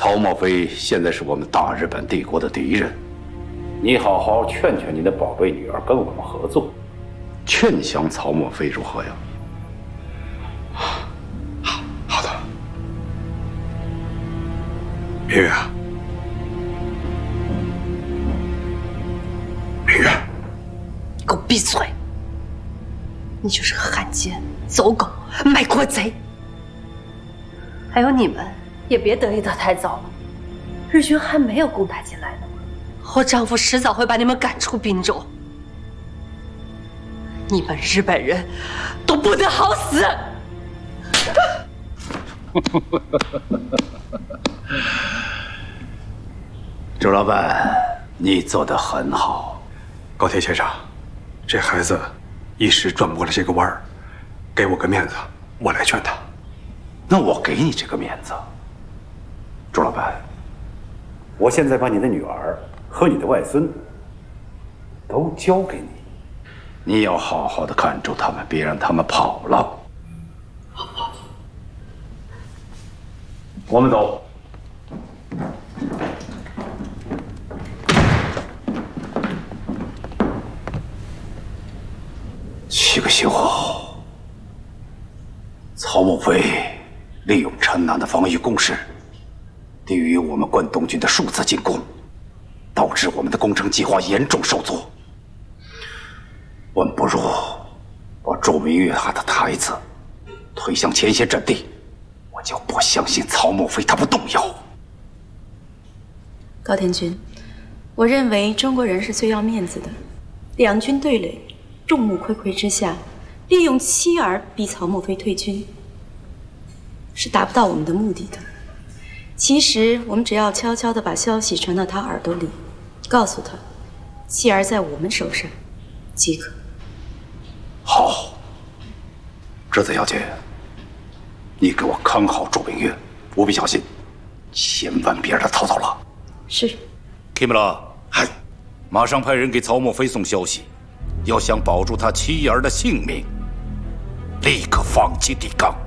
曹墨菲现在是我们大日本帝国的敌人，你好好劝劝你的宝贝女儿跟我们合作，劝降曹墨菲如何呀？ 好的。明月，明月， 给我闭嘴！你就是个汉奸、走狗、卖国贼。还有你们，也别得意得太早了，日军还没有攻打进来呢。我丈夫迟早会把你们赶出滨州。你们日本人都不得好死！ 周老板，你做得很好。 高铁先生，这孩子一时转不过来这个弯儿，给我个面子，我来劝他。 那我给你这个面子，周老板，我现在把你的女儿和你的外孙都交给你，你要好好的看住他们，别让他们跑了。我们走。7个星后，曹墨菲利用城南的防御工事，抵御我们关东军的数次进攻，导致我们的工程计划严重受阻。我们不如把周明月他的台子推向前线阵地，我就不相信曹墨菲他不动摇。 高田君，我认为中国人是最要面子的，两军对垒，众目睽睽之下，利用妻儿逼曹墨菲退军，是达不到我们的目的的。其实我们只要悄悄地把消息传到他耳朵里，告诉他，妻儿在我们手上即可。 好，这次小姐，你给我看好周明月，务必小心，千万别让他逃走了。 是。 Kimura，嗨，马上派人给曹墨菲送消息，要想保住他妻儿的性命，立刻放弃抵抗。